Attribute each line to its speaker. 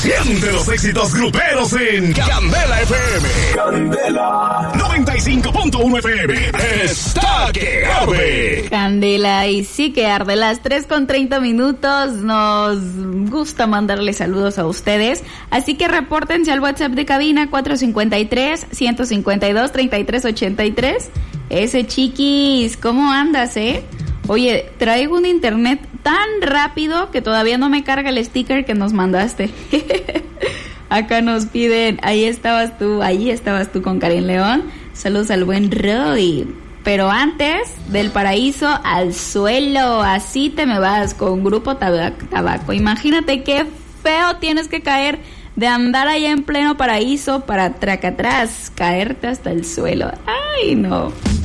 Speaker 1: Siente los éxitos gruperos en Candela FM. Candela 95.1 FM. Está que arde.
Speaker 2: Candela, y sí que arde. Las 3:30. Nos gusta mandarle saludos a ustedes. Así que repórtense al WhatsApp de cabina 453-152-3383. Ese chiquis, ¿cómo andas, Oye, traigo un internet tan rápido que todavía no me carga el sticker que nos mandaste. Acá nos piden, ahí estabas tú con Karen León. Saludos al buen Roy. Pero antes, del paraíso al suelo, así te me vas con Grupo Tabaco. Imagínate qué feo tienes que caer de andar allá en pleno paraíso para tracatrás, caerte hasta el suelo. ¡Ay, no!